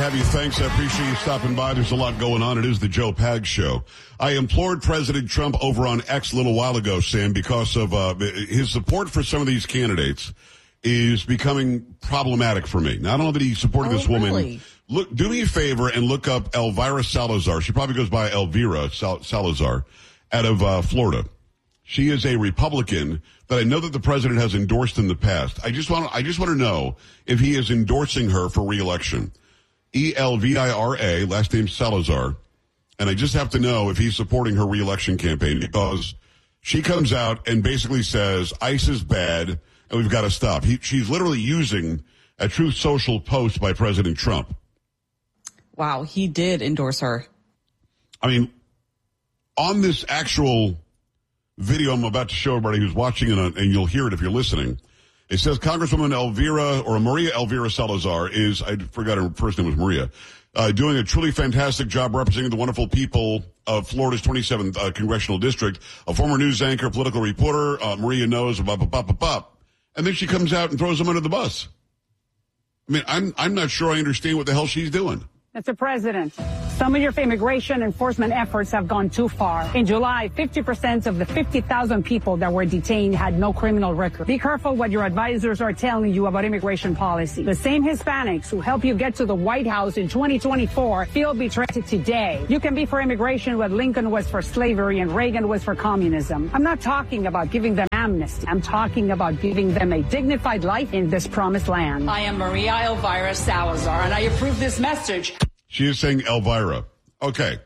have you. Thanks. I appreciate you stopping by. There's a lot going on. It is the Joe Pags Show. I implored President Trump over on X a little while ago, Sam, because of his support for some of these candidates is becoming problematic for me. Now, I don't know that he supported this woman. Really? Look, do me a favor and look up Elvira Salazar. She probably goes by Elvira Salazar out of Florida. She is a Republican that I know that the president has endorsed in the past. I just want to know if he is endorsing her for re-election. Elvira, last name Salazar. And I just have to know if he's supporting her re-election campaign, because she comes out and basically says ICE is bad and we've got to stop. She's literally using a Truth Social post by President Trump. Wow, he did endorse her. I mean, on this actual video I'm about to show everybody who's watching it, and you'll hear it if you're listening, it says Congresswoman Maria Elvira Salazar is, I forgot her first name was Maria, doing a truly fantastic job representing the wonderful people of Florida's 27th congressional district. A former news anchor, political reporter, Maria knows, and then she comes out and throws them under the bus. I mean, I'm not sure I understand what the hell she's doing. Mr. President, some of your immigration enforcement efforts have gone too far. In July, 50% of the 50,000 people that were detained had no criminal record. Be careful what your advisors are telling you about immigration policy. The same Hispanics who help you get to the White House in 2024 feel betrayed today. You can be for immigration what Lincoln was for slavery and Reagan was for communism. I'm not talking about giving them amnesty. I'm talking about giving them a dignified life in this promised land. I am Maria Elvira Salazar, and I approve this message. She is saying Elvira. Okay.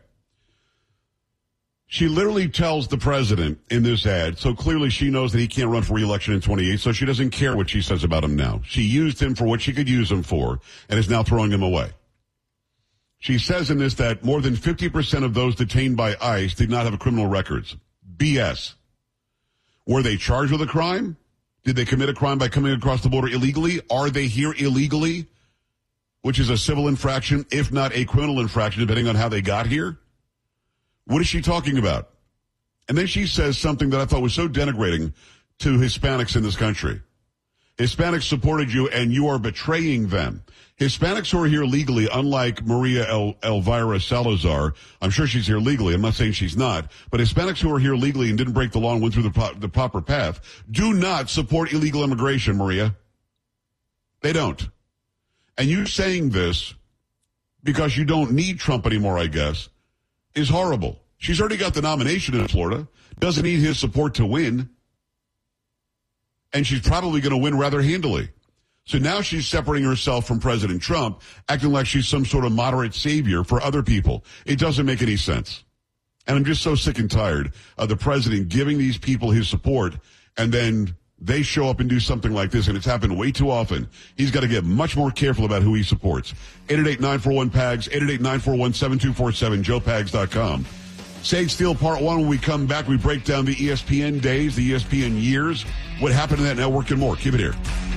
She literally tells the president in this ad, so clearly she knows that he can't run for re-election in 28, so she doesn't care what she says about him now. She used him for what she could use him for and is now throwing him away. She says in this that more than 50% of those detained by ICE did not have criminal records. BS. Were they charged with a crime? Did they commit a crime by coming across the border illegally? Are they here illegally? Which is a civil infraction, if not a criminal infraction, depending on how they got here? What is she talking about? And then she says something that I thought was so denigrating to Hispanics in this country. Hispanics supported you, and you are betraying them. Hispanics who are here legally, unlike Maria Elvira Salazar, I'm sure she's here legally. I'm not saying she's not. But Hispanics who are here legally and didn't break the law and went through the proper path do not support illegal immigration, Maria. They don't. And you saying this because you don't need Trump anymore, I guess, is horrible. She's already got the nomination in Florida, doesn't need his support to win, and she's probably going to win rather handily. So now she's separating herself from President Trump, acting like she's some sort of moderate savior for other people. It doesn't make any sense. And I'm just so sick and tired of the president giving these people his support, and then they show up and do something like this, and it's happened way too often. He's got to get much more careful about who he supports. 888-941-PAGS, 888-941-7247, joepags.com. Sage Steele Part 1. When we come back, we break down the ESPN days, the ESPN years, what happened to that network, and more. Keep it here.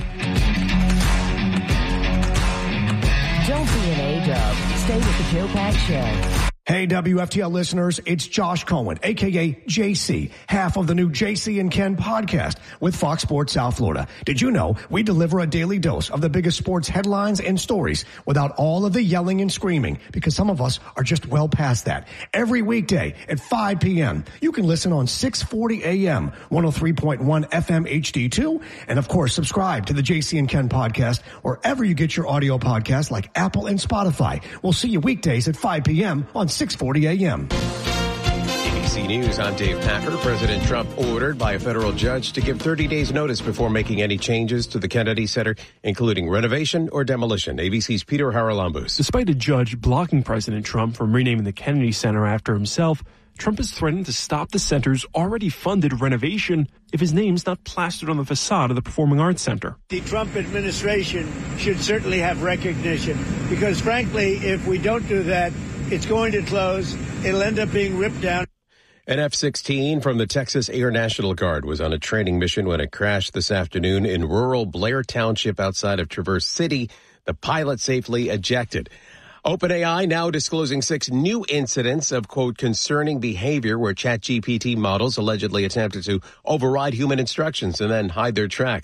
Don't be an A-dub. Stay with the Joe Pags Show. Hey, WFTL listeners, it's Josh Cohen, a.k.a. JC, half of the new JC and Ken podcast with Fox Sports South Florida. Did you know we deliver a daily dose of the biggest sports headlines and stories without all of the yelling and screaming? Because some of us are just well past that. Every weekday at 5 p.m., you can listen on 640 a.m., 103.1 FM HD2, and of course, subscribe to the JC and Ken podcast wherever you get your audio podcasts like Apple and Spotify. We'll see you weekdays at 5 p.m. on 640 a.m. ABC News, I'm Dave Packer. President Trump ordered by a federal judge to give 30 days notice before making any changes to the Kennedy Center, including renovation or demolition. ABC's Peter Haralambous. Despite a judge blocking President Trump from renaming the Kennedy Center after himself, Trump has threatened to stop the center's already funded renovation if his name's not plastered on the facade of the Performing Arts Center. The Trump administration should certainly have recognition because, frankly, if we don't do that, it's going to close. It'll end up being ripped down. An F-16 from the Texas Air National Guard was on a training mission when it crashed this afternoon in rural Blair Township outside of Traverse City. The pilot safely ejected. OpenAI now disclosing 6 new incidents of, quote, concerning behavior where ChatGPT models allegedly attempted to override human instructions and then hide their tracks.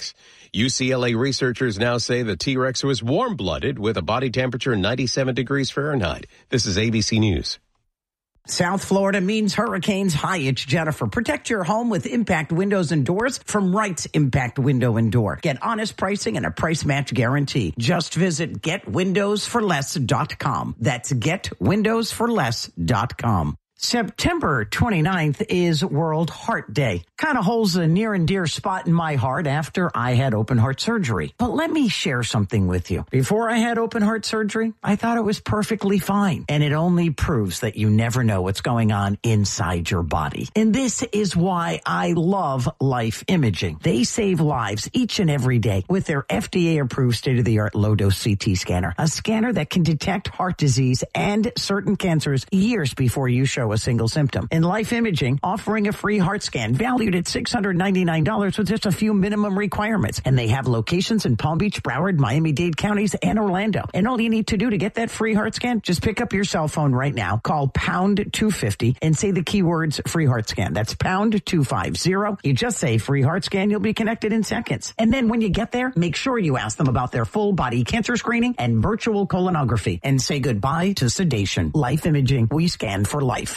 UCLA researchers now say the T-Rex was warm-blooded with a body temperature 97 degrees Fahrenheit. This is ABC News. South Florida means hurricanes. Hi, it's Jennifer. Protect your home with Impact Windows and Doors from Wright's Impact Window and Door. Get honest pricing and a price match guarantee. Just visit GetWindowsForLess.com. That's GetWindowsForLess.com. September 29th is World Heart Day. Kind of holds a near and dear spot in my heart after I had open heart surgery. But let me share something with you. Before I had open heart surgery, I thought it was perfectly fine. And it only proves that you never know what's going on inside your body. And this is why I love Life Imaging. They save lives each and every day with their FDA-approved state-of-the-art low-dose CT scanner. A scanner that can detect heart disease and certain cancers years before you show a single symptom. And Life Imaging offering a free heart scan valued at $699 with just a few minimum requirements. And they have locations in Palm Beach, Broward, Miami-Dade counties, and Orlando. And all you need to do to get that free heart scan, just pick up your cell phone right now, call pound 250 and say the keywords free heart scan. That's pound 250. You just say free heart scan, you'll be connected in seconds. And then when you get there, make sure you ask them about their full body cancer screening and virtual colonography and say goodbye to sedation. Life Imaging, we scan for life.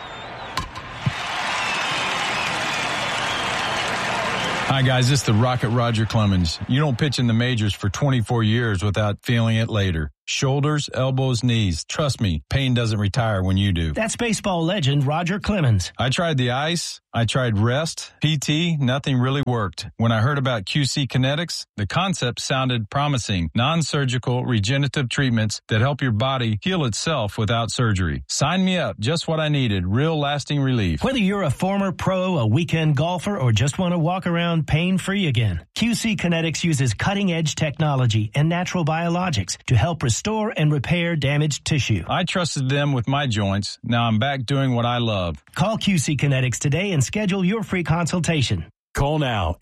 Hi, guys. This is the Rocket Roger Clemens. You don't pitch in the majors for 24 years without feeling it later. Shoulders, elbows, knees. Trust me, pain doesn't retire when you do. That's baseball legend Roger Clemens. I tried the ice. I tried rest, PT. Nothing really worked. When I heard about QC Kinetics, the concept sounded promising. Non-surgical regenerative treatments that help your body heal itself without surgery. Sign me up. Just what I needed. Real lasting relief. Whether you're a former pro, a weekend golfer, or just want to walk around pain-free again, QC Kinetics uses cutting-edge technology and natural biologics to help restore and repair damaged tissue. I trusted them with my joints. Now I'm back doing what I love. Call QC Kinetics today and schedule your free consultation. Call now,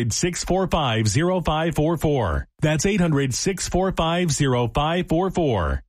800-645-0544. That's 800-645-0544.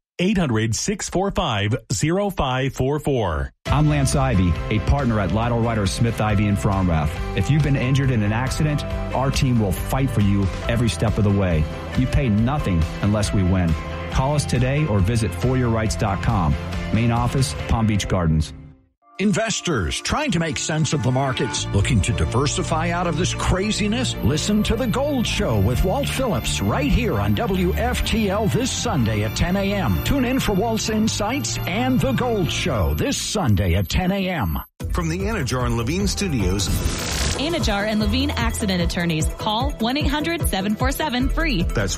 800-645-0544. I'm Lance Ivy, a partner at Lytle Ryder Smith Ivy in Fromrath. If you've been injured in an accident, our team will fight for you every step of the way. You pay nothing unless we win. Call us today or visit foryourrights.com. Main office, Palm Beach Gardens. Investors trying to make sense of the markets, looking to diversify out of this craziness? Listen to The Gold Show with Walt Phillips right here on WFTL this Sunday at 10 a.m. Tune in for Walt's insights and The Gold Show this Sunday at 10 a.m. From the Anajar and Levine Studios. Anajar and Levine Accident Attorneys. Call 1-800-747-FREE. That's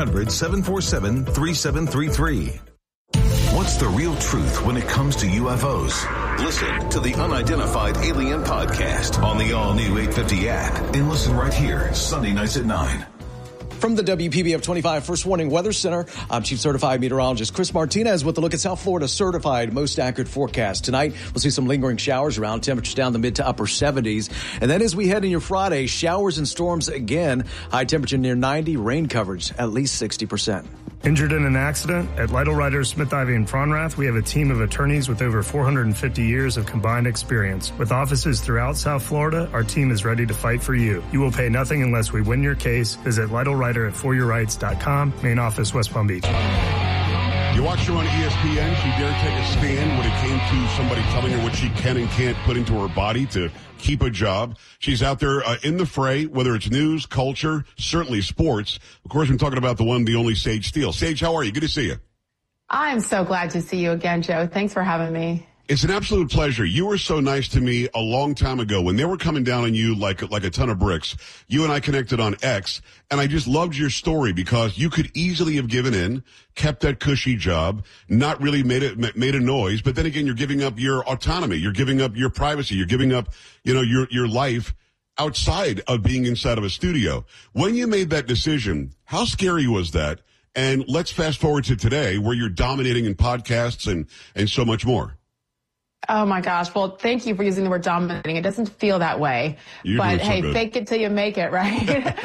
1-800-747-3733. What's the real truth when it comes to UFOs? Listen to the Unidentified Alien Podcast on the all-new 850 app and listen right here, Sunday nights at 9. From the WPBF 25 First Warning Weather Center, I'm Chief Certified Meteorologist Chris Martinez with a look at South Florida's certified most accurate forecast. Tonight, we'll see some lingering showers around, temperatures down the mid to upper 70s. And then as we head into your Friday, showers and storms again, high temperature near 90, rain coverage at least 60%. Injured in an accident? At Lytle Ryder Smith Ivy in Fromrath, we have a team of attorneys with over 450 years of combined experience. With offices throughout South Florida, our team is ready to fight for you. You will pay nothing unless we win your case. Visit Lytle Ryder at foryourrights.com, main office, West Palm Beach. You watched her on ESPN. She dared take a stand when it came to somebody telling her what she can and can't put into her body to keep a job. She's out there in the fray, whether it's news, culture, certainly sports. Of course, we're talking about the one, the only Sage Steele. Sage, how are you? Good to see you. I'm so glad to see you again, Joe. Thanks for having me. It's an absolute pleasure. You were so nice to me a long time ago when they were coming down on you like a ton of bricks. You and I connected on X, and I just loved your story because you could easily have given in, kept that cushy job, not really made a noise, but then again, you're giving up your autonomy, you're giving up your privacy, you're giving up, your life outside of being inside of a studio. When you made that decision, how scary was that? And let's fast forward to today where you're dominating in podcasts and so much more. Oh my gosh. Well, thank you for using the word dominating. It doesn't feel that way. But hey, good. Fake it till you make it, right?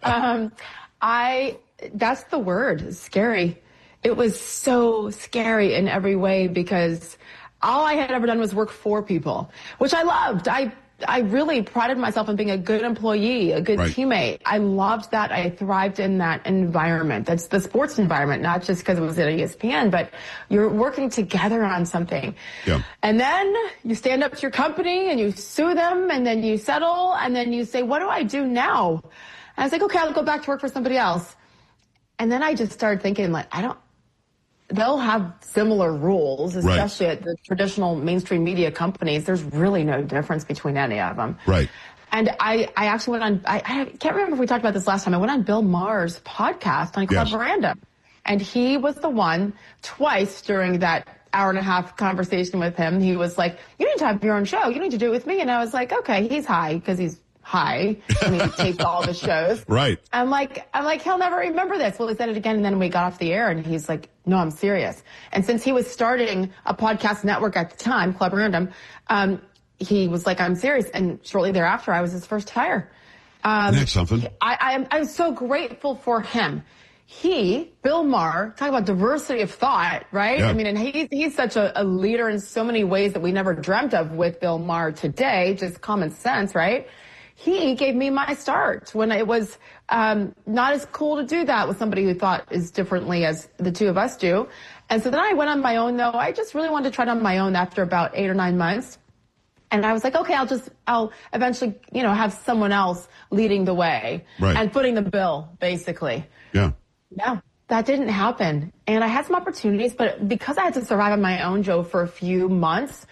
That's the word, scary. It was so scary in every way because all I had ever done was work for people, which I loved. I I really prided myself on being a good employee, a good teammate. I loved that. I thrived in that environment. That's the sports environment, not just because it was at ESPN, but you're working together on something. Yeah. And then you stand up to your company and you sue them, and then you settle, and then you say, what do I do now? And I was like, okay, I'll go back to work for somebody else. And then I just started thinking, like, they'll have similar rules, especially at the traditional mainstream media companies. There's really no difference between any of them. Right. And I actually went on, I can't remember if we talked about this last time. I went on Bill Maher's podcast on Club Random. And he was the one twice during that hour-and-a-half conversation with him. He was like, you need to have your own show. You need to do it with me. And I was like, okay, he's high because he's high. I mean, he taped all the shows. Right. I'm like, he'll never remember this. Well, he said it again, and then we got off the air, and he's like, no, I'm serious. And since he was starting a podcast network at the time, Club Random, he was like, I'm serious. And shortly thereafter, I was his first hire. That's something. I'm so grateful for him. Bill Maher, talk about diversity of thought, right? Yeah. I mean, and he's such a leader in so many ways that we never dreamt of with Bill Maher today, just common sense, right? He gave me my start when it was not as cool to do that with somebody who thought as differently as the two of us do. And so then I went on my own, though. I just really wanted to try it on my own after about 8 or 9 months. And I was like, okay, I'll eventually, have someone else leading the way and footing the bill, basically. Yeah. No, that didn't happen. And I had some opportunities, but because I had to survive on my own, Joe, for a few months,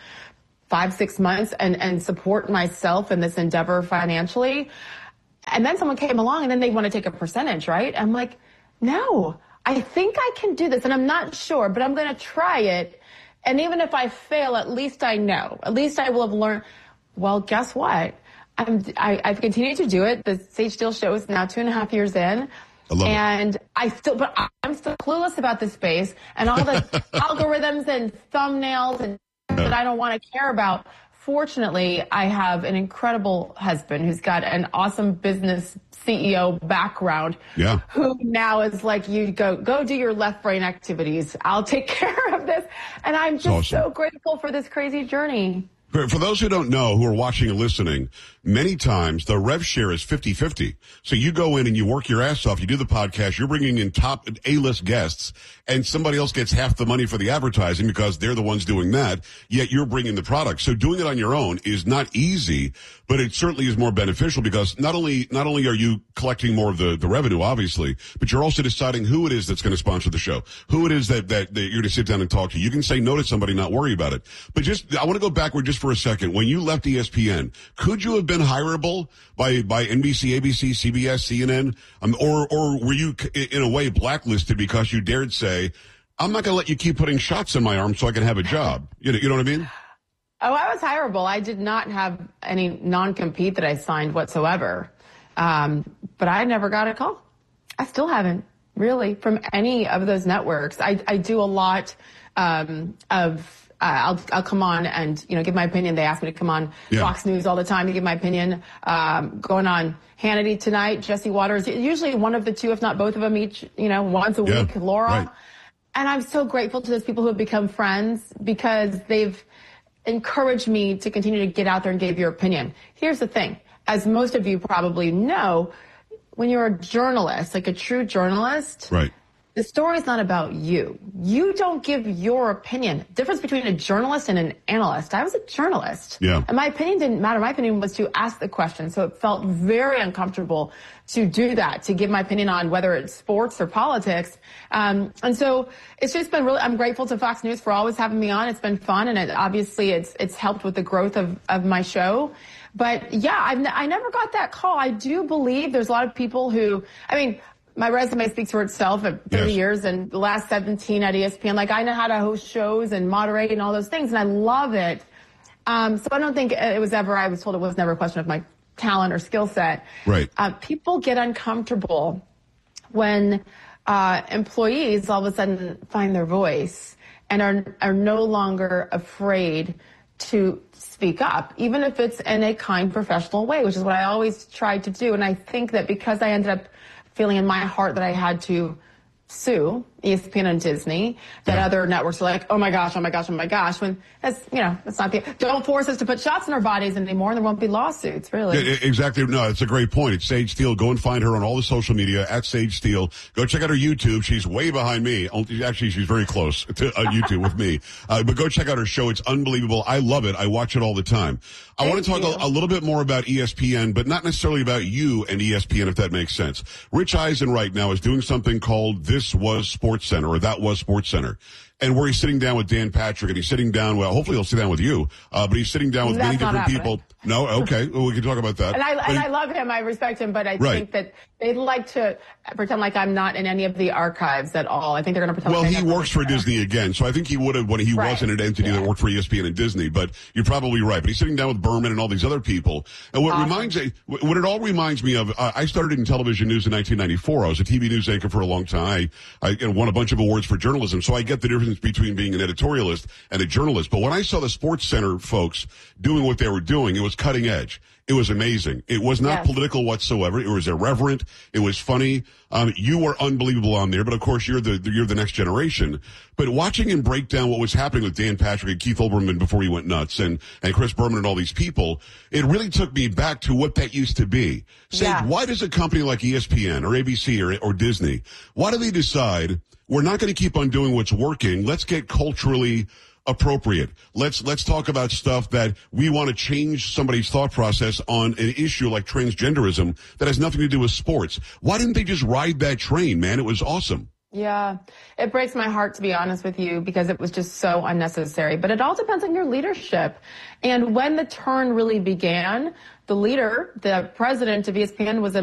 5-6 months, and support myself in this endeavor financially. And then someone came along and then they want to take a percentage, right? I'm like, no, I think I can do this. And I'm not sure, but I'm going to try it. And even if I fail, at least I know. At least I will have learned. Well, guess what? I've continued to do it. The Sage Steele show is now 2.5 years in. And I'm still clueless about the space and all the algorithms and thumbnails and that I don't want to care about. Fortunately, I have an incredible husband who's got an awesome business CEO background. Yeah. Who now is like, you go do your left brain activities. I'll take care of this. And I'm just so grateful for this crazy journey. For those who don't know, who are watching and listening, many times the rev share is 50-50. So you go in and you work your ass off. You do the podcast. You're bringing in top A-list guests, and somebody else gets half the money for the advertising because they're the ones doing that, yet you're bringing the product. So doing it on your own is not easy, but it certainly is more beneficial because not only are you collecting more of the revenue, obviously, but you're also deciding who it is that's going to sponsor the show, who it is that you're going to sit down and talk to. You can say no to somebody, not worry about it. But I want to go backward just for a second. When you left ESPN, could you have been hireable by NBC, ABC, CBS, CNN? Or were you in a way blacklisted because you dared say, I'm not going to let you keep putting shots in my arm so I can have a job? You know what I mean? Oh, I was hireable. I did not have any non-compete that I signed whatsoever. But I never got a call. I still haven't, really, from any of those networks. I do a lot I'll come on and, give my opinion. They ask me to come on Fox News all the time to give my opinion. Going on Hannity tonight, Jesse Waters, usually one of the two, if not both of them each, once a week, Laura. Right. And I'm so grateful to those people who have become friends because they've encouraged me to continue to get out there and give your opinion. Here's the thing. As most of you probably know, when you're a journalist, like a true journalist, the story's not about you. You don't give your opinion. Difference between a journalist and an analyst. I was a journalist. Yeah. And my opinion didn't matter. My opinion was to ask the question. So it felt very uncomfortable to do that, to give my opinion on whether it's sports or politics. And so it's just been really, I'm grateful to Fox News for always having me on. It's been fun. And obviously it's helped with the growth of my show. But yeah, I never got that call. I do believe there's a lot of people who, my resume speaks for itself at 30 years and the last 17 at ESPN. Like, I know how to host shows and moderate and all those things, and I love it. So I don't think I was told it was never a question of my talent or skill set. Right. People get uncomfortable when employees all of a sudden find their voice and are no longer afraid to speak up, even if it's in a kind, professional way, which is what I always tried to do. And I think that because I ended up feeling in my heart that I had to sue ESPN and Disney, that other networks are like, oh my gosh, when that's not don't force us to put shots in our bodies anymore, and there won't be lawsuits, really. Yeah, exactly. No, it's a great point. It's Sage Steele. Go and find her on all the social media at Sage Steele. Go check out her YouTube. She's way behind me. Actually, she's very close to YouTube with me. But go check out her show. It's unbelievable. I love it. I watch it all the time. I want to talk a little bit more about ESPN, but not necessarily about you and ESPN, if that makes sense. Rich Eisen right now is doing something called This Was Sports Center, or That Was Sports Center, and where he's sitting down with Dan Patrick, and he's sitting down, well, hopefully he'll sit down with you, but he's sitting down with many different people. No? Okay. Well, we can talk about that. And I love him. I respect him, but I think that they'd like to pretend like I'm not in any of the archives at all. I think they're going to pretend Well, he works for Disney again, so I think he would have when he wasn't an entity that worked for ESPN and Disney, but you're probably right. But he's sitting down with Berman and all these other people. And what it all reminds me of, I started in television news in 1994. I was a TV news anchor for a long time. I won a bunch of awards for journalism, so I get the difference between being an editorialist and a journalist. But when I saw the Sports Center folks doing what they were doing, it was cutting edge. It was amazing. It was not political whatsoever. It was irreverent. It was funny. You were unbelievable on there, but of course you're the next generation. But watching him break down what was happening with Dan Patrick and Keith Olbermann before he went nuts, and Chris Berman and all these people, it really took me back to what that used to be. Why does a company like ESPN or ABC or Disney, why do they decide we're not going to keep on doing what's working? Let's get culturally appropriate. Let's talk about stuff that we want to change somebody's thought process on an issue like transgenderism that has nothing to do with sports. Why didn't they just ride that train, man? It was awesome. Yeah, it breaks my heart, to be honest with you, because it was just so unnecessary. But it all depends on your leadership. And when the turn really began, the president of ESPN was a